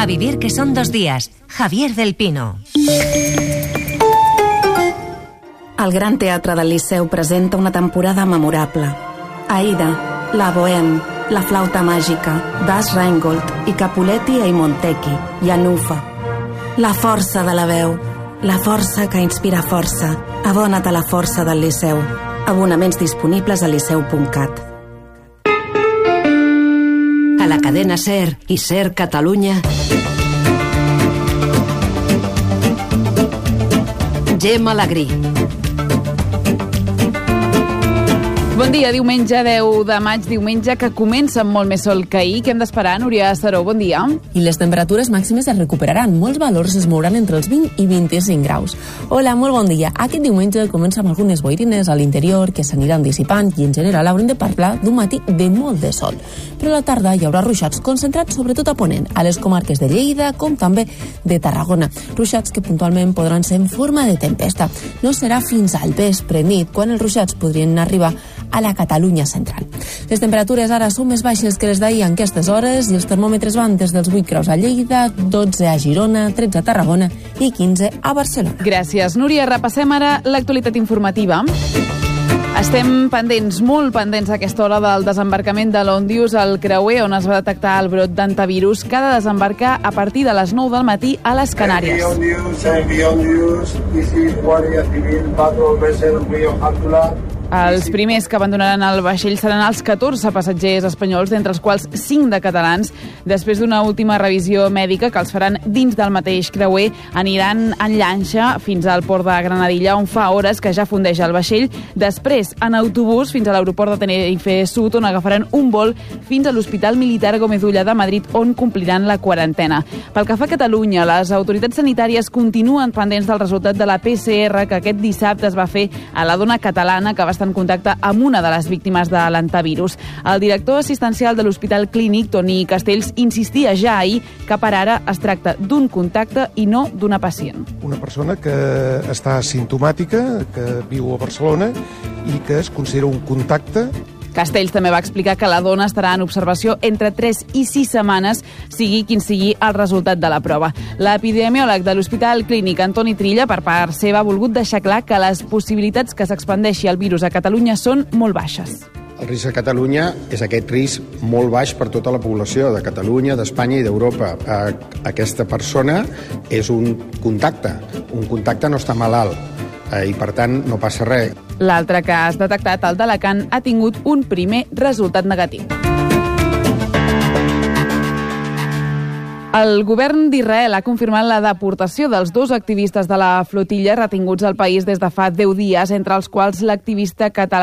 vivir que son 2 días. Javier del Pino. El Gran Teatre del Liceu presenta una temporada memorable. Aida, la Bohème, la Flauta Màgica, Das Rheingold i Capuletti e Montecchi, i Anufa. La força de la veu, la força que inspira força. Abona't a la força del Liceu. Abonaments disponibles a liceu.cat. A la cadena SER i SER Catalunya, Gemma Alegrí. Bon dia, diumenge 10 de maig, diumenge que comença amb molt més sol que ahir. Què hem d'esperar, Núria Saró? Bon dia. I les temperatures màximes es recuperaran. Molts valors es mouran entre els 20 i 25 graus. Hola, molt bon dia. Aquest diumenge comença amb algunes boirines a l'interior que s'aniran dissipant i en general haurem de parlar d'un matí de molt de sol. Però a la tarda hi haurà ruixats concentrats sobretot a ponent, a les comarques de Lleida com també de Tarragona. Ruixats que puntualment podran ser en forma de tempesta. No serà fins al vespre nit quan els ruixats podrien arribar a la Catalunya central. Les temperatures ara són més baixes que les d'ahir en aquestes hores i els termòmetres van des dels 8 graus a Lleida, 12 a Girona, 13 a Tarragona i 15 a Barcelona. Gràcies, Núria. Repassem ara l'actualitat informativa. Estem pendents, molt pendents a aquesta hora del desembarcament de l'Òndius al creuer on es va detectar el brot d'antivirus que ha de desembarcar a partir de les 9 del matí a les Canàries. Els primers que abandonaran el vaixell seran els 14 passatgers espanyols, d'entre els quals 5 de catalans. Després d'una última revisió mèdica que els faran dins del mateix creuer, aniran en llanxa fins al port de Granadilla, on fa hores que ja fundeix el vaixell. Després, en autobús fins a l'aeroport de Tenerife Sud, on agafaran un vol fins a l'Hospital Militar Gómez Ulla de Madrid, on compliran la quarantena. Pel que fa a Catalunya, les autoritats sanitàries continuen pendents del resultat de la PCR que aquest dissabte es va fer a la dona catalana que va estar en contacte amb una de les víctimes de l'antivirus. El director assistencial de l'Hospital Clínic, Toni Castells, insistia ja ahir que per ara es tracta d'un contacte i no d'una pacient. Una persona que està asimptomàtica, que viu a Barcelona i que es considera un contacte. Castells també va explicar que la dona estarà en observació entre 3 i 6 setmanes, sigui quin sigui el resultat de la prova. L'epidemiòleg de l'Hospital Clínic, Antoni Trilla, per part seva, ha volgut deixar clar que les possibilitats que s'expandeixi el virus a Catalunya són molt baixes. El risc a Catalunya és aquest risc molt baix per tota la població de Catalunya, d'Espanya i d'Europa. Aquesta persona és un contacte. Un contacte no està malalt i, per tant, no passa res. L'altre cas detectat, el d'Alacant, ha tingut un primer resultat negatiu. El govern d'Israel ha confirmat la deportació dels 2 activistes de la flotilla retinguts al país des de fa 10 dies, entre els quals l'activista català